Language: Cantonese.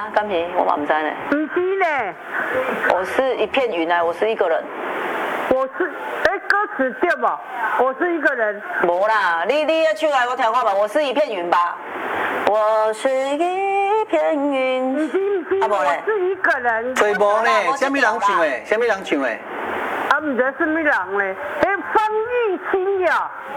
甘平，我嘛唔知呢。 不是呢， 我是一片云啊，我是一个人。 歌词对不？我是一个人。 无啦，你要唱来我听看嘛。我是一片云吧。我是一片云。 不是，我是一个人。 吹无呢？什么人唱的？什么人唱的？ 啊，唔知什么人嘞？方玉清呀。